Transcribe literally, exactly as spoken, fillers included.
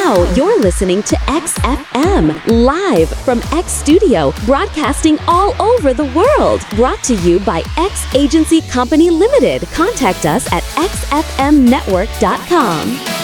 Now you're listening to X F M, live from X Studio, broadcasting all over the world. Brought to you by X Agency Company Limited. Contact us at x f m network dot com.